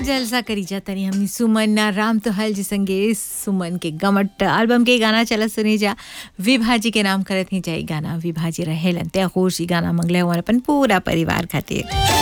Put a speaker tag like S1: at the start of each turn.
S1: जलसा करी जा तनी हमनी सुमन ना राम तो हल जी संगे सुमन के गमट एल्बम के गाना चला सुनी जा विभाजी के नाम करत ही जाई गाना विभाजी रहेलन ते खुशी गाना मंगले हुआ अपन पूरा परिवार खातिर